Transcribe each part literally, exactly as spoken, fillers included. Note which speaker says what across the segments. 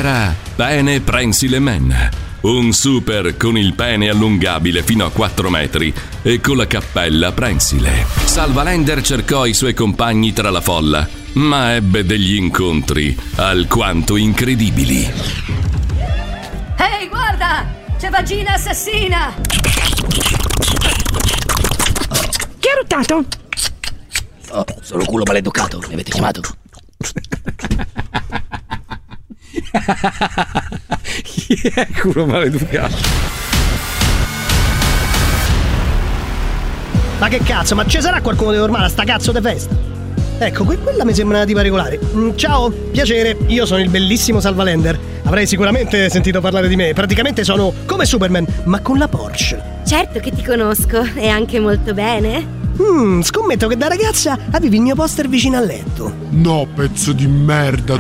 Speaker 1: era Pene Prensile Man, un super con il pene allungabile fino a quattro metri e con la cappella prensile. Salvalender cercò i suoi compagni tra la folla, ma ebbe degli incontri alquanto incredibili.
Speaker 2: Ehi, guarda! C'è vagina assassina!
Speaker 3: Chi ha ruttato?
Speaker 4: Oh, solo culo maleducato, mi avete chiamato?
Speaker 5: Chi è culo maleducato?
Speaker 6: Ma che cazzo, ma ci sarà qualcuno che ormai a sta cazzo di festa? Ecco, que- quella mi sembra una tipa regolare. Mm, ciao, piacere, io sono il bellissimo Salvalender. Avrei sicuramente sentito parlare di me. Praticamente sono come Superman, ma con la Porsche.
Speaker 7: Certo che ti conosco, e anche molto bene.
Speaker 6: Hmm, scommetto che da ragazza avevi il mio poster vicino al letto.
Speaker 8: No, pezzo di merda.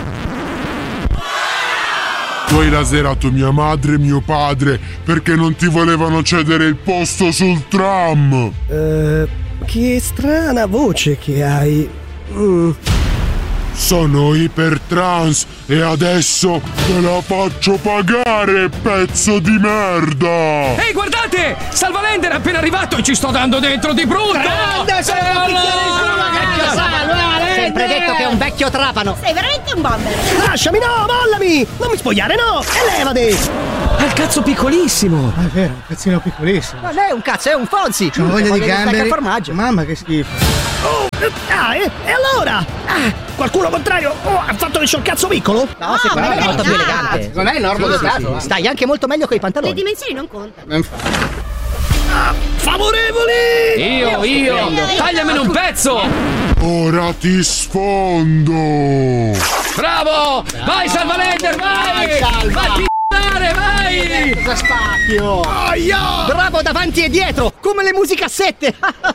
Speaker 8: Tu hai raserato mia madre e mio padre perché non ti volevano cedere il posto sul tram.
Speaker 6: Eh, che strana voce che hai. Mm.
Speaker 8: Sono ipertrans e adesso te la faccio pagare, pezzo di merda!
Speaker 5: Ehi, guardate! Salvalender è appena arrivato e ci sto dando dentro di brutto!
Speaker 6: Grande, sei un picchiare in culo, cacchio, Salva!
Speaker 4: Sempre detto che è un vecchio trapano!
Speaker 7: Sei veramente un bomber!
Speaker 6: Lasciami, no, mollami! Non mi spogliare, no! E levati!
Speaker 5: Ha il cazzo piccolissimo!
Speaker 9: Ah, è vero, un cazzino piccolissimo.
Speaker 4: Ma lei è un cazzo, è un Fonzi!
Speaker 9: C'ho voglia di gamberi.
Speaker 4: Formaggio!
Speaker 9: Mamma che schifo!
Speaker 6: Oh, ah, e, e allora? Ah, qualcuno contrario? Oh, ha fatto che c'ho il cazzo piccolo?
Speaker 4: No, secondo me è molto più elegante!
Speaker 9: Secondo me è normo dotato.
Speaker 4: Stai anche molto meglio coi
Speaker 7: Le
Speaker 4: pantaloni!
Speaker 7: dimensioni non contano.
Speaker 6: Ah, favorevoli!
Speaker 5: Io, io! Tagliamene un pezzo!
Speaker 8: Ora ti sfondo!
Speaker 5: Bravo! Vai, Salvalender, vai!
Speaker 9: Salva!
Speaker 5: Vai, p***are, vai!
Speaker 9: Cosa spacchio!
Speaker 6: Aia!
Speaker 4: Bravo davanti e dietro, come le musicassette!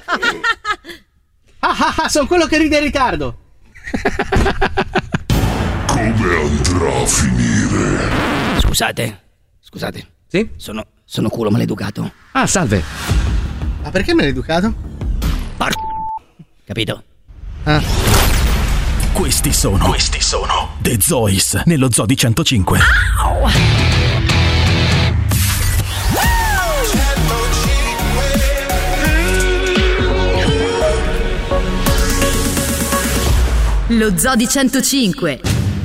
Speaker 9: Ah ah ah, sono quello che ride in ritardo!
Speaker 8: Come andrà a finire?
Speaker 4: Scusate, scusate.
Speaker 5: Sì?
Speaker 4: Sono, sono culo maleducato.
Speaker 5: Ah, salve!
Speaker 9: Ma perché me l'hai educato?
Speaker 4: Por... Capito?
Speaker 9: Ah.
Speaker 10: Questi sono Questi sono The Zois nello Zoo di centocinque.
Speaker 4: Au!
Speaker 2: Lo Zoo di centocinque.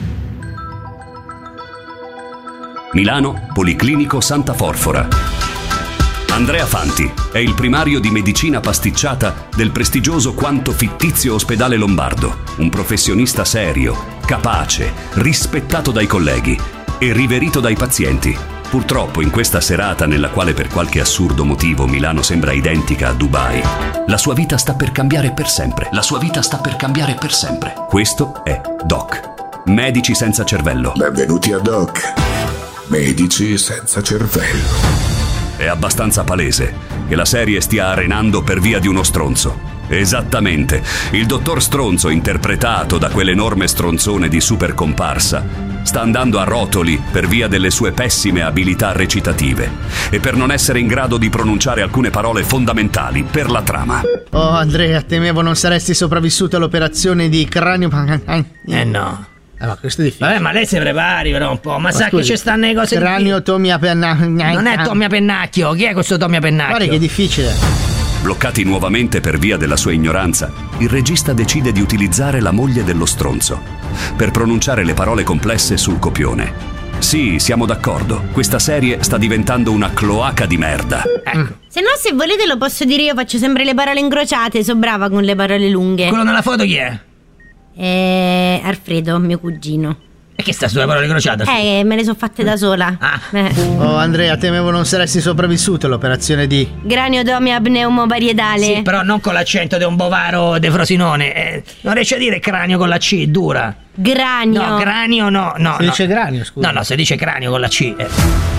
Speaker 11: Milano, Policlinico Santa Forfora. Andrea Fanti è il primario di medicina pasticciata del prestigioso quanto fittizio ospedale lombardo, un professionista serio, capace, rispettato dai colleghi e riverito dai pazienti. Purtroppo in questa serata nella quale per qualche assurdo motivo Milano sembra identica a Dubai, la sua vita sta per cambiare per sempre. La sua vita sta per cambiare per sempre. Questo è Doc, Medici senza cervello.
Speaker 12: Benvenuti a Doc, Medici senza cervello.
Speaker 11: È abbastanza palese che la serie stia arenando per via di uno stronzo. Esattamente, il dottor Stronzo, interpretato da quell'enorme stronzone di super comparsa, sta andando a rotoli per via delle sue pessime abilità recitative e per non essere in grado di pronunciare alcune parole fondamentali per la trama.
Speaker 9: Oh Andrea, temevo non saresti sopravvissuto all'operazione di cranio.
Speaker 4: Eh no.
Speaker 9: Allora, questo è difficile.
Speaker 4: Vabbè, ma lei si prepari però un po'. Ma,
Speaker 9: Ma
Speaker 4: sa
Speaker 9: scusi,
Speaker 4: che ci sta nei cose
Speaker 9: cranio Tommy a Pennacchio.
Speaker 4: Non è Tommy a Pennacchio. Chi è questo Tommy a Pennacchio?
Speaker 9: Guarda che è difficile.
Speaker 11: Bloccati nuovamente per via della sua ignoranza, il regista decide di utilizzare la moglie dello stronzo per pronunciare le parole complesse sul copione. Sì, siamo d'accordo, questa serie sta diventando una cloaca di merda.
Speaker 4: Ecco.
Speaker 7: Se no, se volete lo posso dire io, faccio sempre le parole incrociate, so brava con le parole lunghe.
Speaker 4: Quello nella foto chi è?
Speaker 7: Eh, Alfredo, mio cugino.
Speaker 4: E che sta sulle parole crociate?
Speaker 7: Eh, me le so fatte da sola.
Speaker 4: Ah.
Speaker 7: Eh.
Speaker 9: Oh Andrea, temevo non saresti sopravvissuto all'operazione di
Speaker 7: Graniotomia pneumoparietale.
Speaker 4: Sì, però non con l'accento di un bovaro de Frosinone. Eh, non riesci a dire cranio con la C, dura.
Speaker 7: Granio.
Speaker 4: No, cranio no, no.
Speaker 9: Si
Speaker 4: no.
Speaker 9: dice cranio, scusa.
Speaker 4: No, no, si dice cranio con la C. Eh.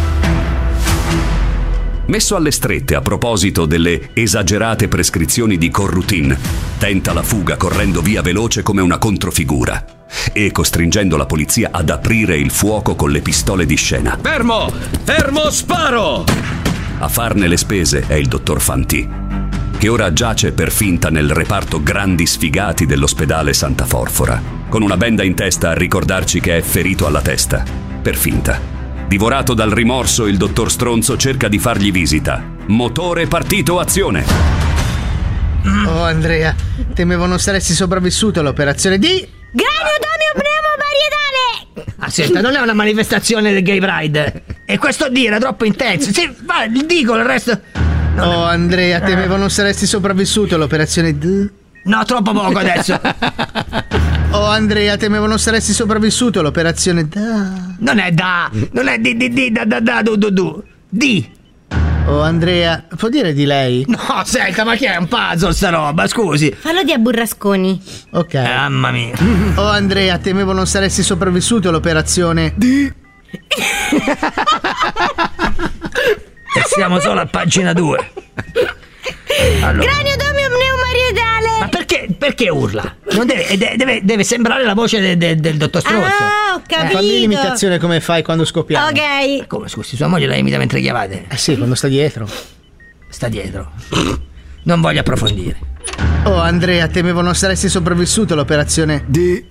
Speaker 11: Messo alle strette a proposito delle esagerate prescrizioni di Corrutin, tenta la fuga correndo via veloce come una controfigura e costringendo la polizia ad aprire il fuoco con le pistole di scena.
Speaker 1: Fermo! Fermo, sparo!
Speaker 11: A farne le spese è il dottor Fanti, che ora giace per finta nel reparto grandi sfigati dell'ospedale Santa Forfora, con una benda in testa a ricordarci che è ferito alla testa per finta. Divorato dal rimorso, il dottor Stronzo cerca di fargli visita. Motore partito, azione.
Speaker 9: Oh Andrea, temevo non saresti sopravvissuto all'operazione di...
Speaker 7: Graniodomio pneumoparietale!
Speaker 4: Ah, senta, non è una manifestazione del Gay Pride. E questo D era troppo intenso. Sì, va, dico il resto... Non
Speaker 9: oh
Speaker 4: è...
Speaker 9: Andrea, temevo non saresti sopravvissuto all'operazione D...
Speaker 4: No, troppo poco adesso.
Speaker 9: Oh Andrea, temevo non saresti sopravvissuto all'operazione da...
Speaker 4: Non è da, non è di di di da da da du du du. Di.
Speaker 9: Oh Andrea, può dire di lei?
Speaker 4: No, senta, ma che è un puzzle sta roba, scusi.
Speaker 7: Fallo di a burrasconi.
Speaker 9: Ok.
Speaker 4: Mamma mia.
Speaker 9: Oh Andrea, temevo non saresti sopravvissuto all'operazione
Speaker 4: di... E siamo solo a pagina due. Allora.
Speaker 7: Graniodomio pneumarietale!
Speaker 4: Ma perché, perché urla? Non deve, deve, deve sembrare la voce de, de, del dottor Stronzo.
Speaker 7: Ah, ho capito.
Speaker 9: Eh, fammi l'imitazione come fai quando scoppiamo.
Speaker 7: Ok.
Speaker 4: Come, scusi, sua moglie la imita mentre chiamate?
Speaker 9: Eh sì, quando sta dietro.
Speaker 4: Sta dietro. Non voglio approfondire.
Speaker 9: Oh Andrea, temevo non saresti sopravvissuto all'operazione
Speaker 4: di...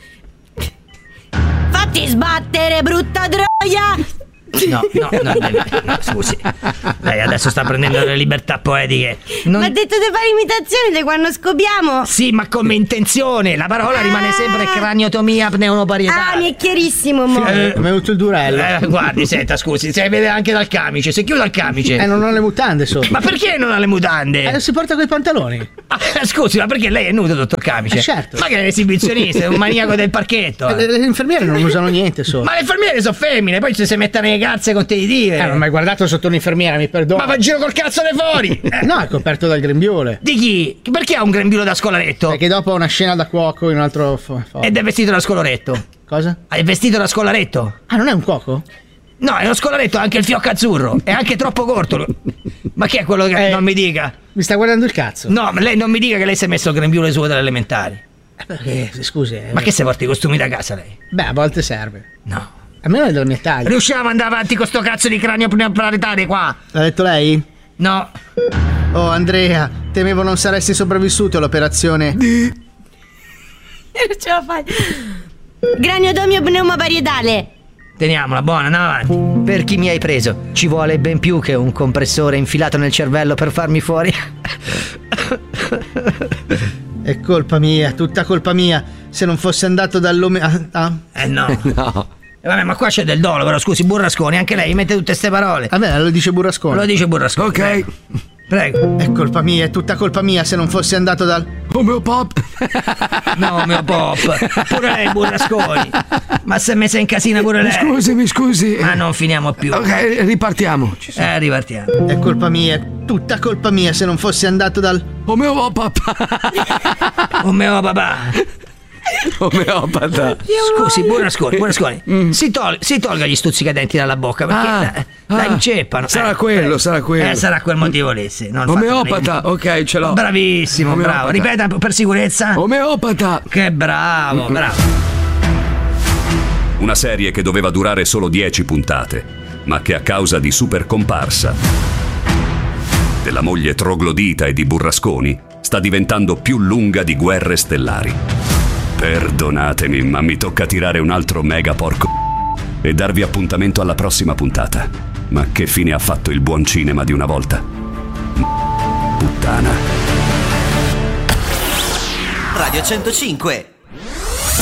Speaker 7: Fatti sbattere, brutta troia!
Speaker 4: No, no, no, no, no, scusi. Lei adesso sta prendendo le libertà poetiche. Non...
Speaker 7: Ma ha detto di fare imitazioni di quando scopiamo.
Speaker 4: Sì, ma come intenzione. La parola ah. rimane sempre craniotomia pneumoparietale.
Speaker 7: Ah, mi è chiarissimo, mo.
Speaker 9: Eh, mi è venuto il durello.
Speaker 4: Eh, guardi, senta, scusi, si vede anche dal camice. Si chiude il camice.
Speaker 9: Eh, non ho le mutande sotto.
Speaker 4: Ma perché non ha le mutande?
Speaker 9: Eh, si porta coi pantaloni.
Speaker 4: Ah, scusi, ma perché lei è nudo, dottor Camice?
Speaker 9: Eh, certo.
Speaker 4: Ma che è un esibizionista, è un maniaco del parchetto.
Speaker 9: Eh. Le, le infermiere non usano niente sotto.
Speaker 4: Ma le infermiere sono femmine, poi ci si mettono le calze competitive.
Speaker 9: Eh, non ho mai guardato sotto un'infermiera, mi perdono.
Speaker 4: Ma va in giro col cazzo di fuori!
Speaker 9: Eh. No, è coperto dal grembiule.
Speaker 4: Di chi? Perché ha un grembiule da scolaretto?
Speaker 9: Perché dopo ha una scena da cuoco in un altro fo- fo-
Speaker 4: Ed è vestito da scolaretto.
Speaker 9: Cosa?
Speaker 4: È vestito da scolaretto.
Speaker 9: Ah, non è un cuoco?
Speaker 4: No, è uno scolaretto, ha anche il fiocco azzurro. È anche troppo corto. Ma chi è quello che eh, non mi dica?
Speaker 9: Mi sta guardando il cazzo.
Speaker 4: No, ma lei non mi dica che lei si è messo il grembiule suo dalle elementari.
Speaker 9: Eh, perché, scusi. Eh,
Speaker 4: ma che se porti i costumi da casa lei?
Speaker 9: Beh, a volte serve.
Speaker 4: No.
Speaker 9: A me non è della mia taglia.
Speaker 4: Riusciamo ad andare avanti con sto cazzo di cranio pneumoparietale qua?
Speaker 9: L'ha detto lei?
Speaker 4: No.
Speaker 9: Oh Andrea, temevo non saresti sopravvissuto all'operazione di...
Speaker 7: Non ce la fai. Graniodomio pneumoparietale.
Speaker 4: Teniamola, buona, andiamo avanti. Per chi mi hai preso? Ci vuole ben più che un compressore infilato nel cervello per farmi fuori.
Speaker 9: È colpa mia, tutta colpa mia. Se non fosse andato dall'ome... Ah, ah.
Speaker 4: Eh no. No. Eh, vabbè, ma qua c'è del dolo, però scusi, Burrasconi, anche lei mette tutte ste parole.
Speaker 9: Vabbè, lo dice Burrasconi.
Speaker 4: Lo dice Burrasconi.
Speaker 9: Ok.
Speaker 4: Prego. Prego.
Speaker 9: È colpa mia, è tutta colpa mia se non fossi andato dal...
Speaker 4: Omeopop. No, Omeopop. Pure lei, Burrasconi. Ma se me si incasina pure lei.
Speaker 5: Scusi, mi scusi.
Speaker 4: Ma non finiamo più.
Speaker 5: Ok, ripartiamo.
Speaker 4: Eh, ripartiamo.
Speaker 9: È colpa mia, è tutta colpa mia se non fossi andato dal...
Speaker 5: Omeopop.
Speaker 4: Omeopapa.
Speaker 5: Omeopata.
Speaker 4: Scusi, Burrasconi, Burrasconi. Mm. Si, tol- si tolga gli stuzzicadenti dalla bocca perché
Speaker 5: ah,
Speaker 4: la, la
Speaker 5: ah,
Speaker 4: inceppano.
Speaker 5: Sarà
Speaker 4: eh,
Speaker 5: quello,
Speaker 4: eh,
Speaker 5: sarà quello.
Speaker 4: Eh, sarà quel motivo lì, sì. Non
Speaker 5: Omeopata, ok, ce l'ho.
Speaker 4: Bravissimo,
Speaker 5: Omeopata.
Speaker 4: bravo. Ripeta per sicurezza.
Speaker 5: Omeopata.
Speaker 4: Che bravo, bravo.
Speaker 11: Una serie che doveva durare solo dieci puntate, ma che a causa di super comparsa della moglie troglodita e di Burrasconi sta diventando più lunga di Guerre Stellari. Perdonatemi, ma mi tocca tirare un altro mega porco e darvi appuntamento alla prossima puntata. Ma che fine ha fatto il buon cinema di una volta? Puttana.
Speaker 13: Radio centocinque